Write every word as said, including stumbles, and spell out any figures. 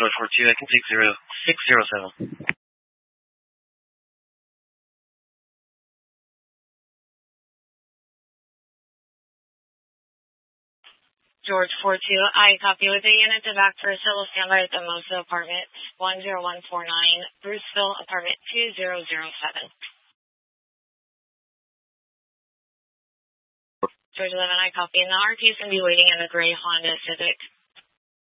George four two, I can take zero six zero seven. George four two, I copy with a unit to back first. Will standby at the Mosa apartment one zero one four nine, Bruceville, apartment two zero zero seven. George eleven, I copy. And the R P is going to be waiting in a gray Honda Civic.